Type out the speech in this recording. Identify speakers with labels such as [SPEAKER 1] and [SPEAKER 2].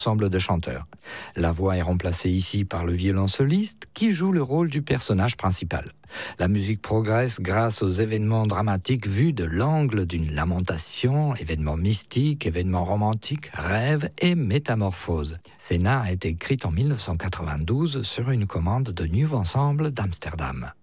[SPEAKER 1] ensemble de chanteurs. La voix est remplacée ici par le violon soliste qui joue le rôle du personnage principal. La musique progresse grâce aux événements dramatiques vus de l'angle d'une lamentation, événements mystiques, événements romantiques, rêves et métamorphoses. Senna a été écrite en 1992 sur une commande de Nieuw Ensemble d'Amsterdam.